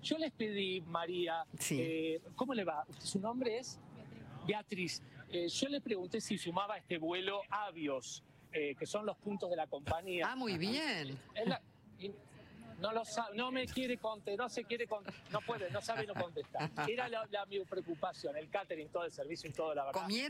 Yo les pedí, María, Sí. ¿cómo le va? ¿Su nombre es? Beatriz. Yo le pregunté si sumaba este vuelo Avios, que son los puntos de la compañía. Ah, muy bien. Y no lo sabe, no me quiere contestar, no se quiere no puede, no sabe, no contestar. Era mi preocupación, el catering, todo el servicio y todo, la verdad. ¿Comieron?